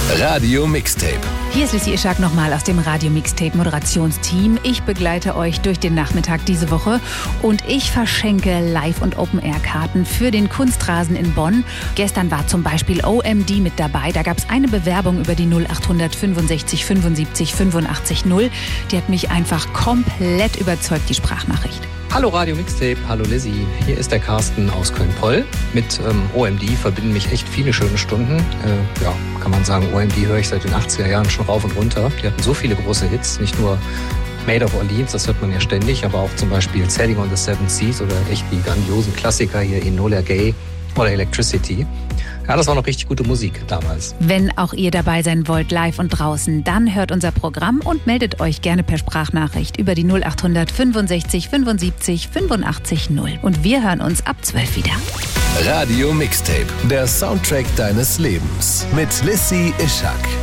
Radio Mixtape. Hier ist Lissy Ishak nochmal aus dem Radio Mixtape Moderationsteam. Ich begleite euch durch den Nachmittag diese Woche und ich verschenke Live- und Open-Air-Karten für den Kunstrasen in Bonn. Gestern war zum Beispiel OMD mit dabei. Da gab es eine Bewerbung über die 0800 65 75 85 0. Die hat mich einfach komplett überzeugt, die Sprachnachricht. Hallo Radio Mixtape, hallo Lissy. Hier ist der Carsten aus Köln-Poll. Mit OMD verbinden mich echt viele schöne Stunden. Kann man sagen, OMD höre ich seit den 80er Jahren schon rauf und runter. Die hatten so viele große Hits, nicht nur Made of Orleans, das hört man ja ständig, aber auch zum Beispiel Sailing on the Seven Seas oder echt die grandiosen Klassiker hier Enola Gay oder Electricity. Ja, das war noch richtig gute Musik damals. Wenn auch ihr dabei sein wollt, live und draußen, dann hört unser Programm und meldet euch gerne per Sprachnachricht über die 0800 65 75 85 0. Und wir hören uns ab 12 wieder. Radio Mixtape, der Soundtrack deines Lebens mit Lissy Ishak.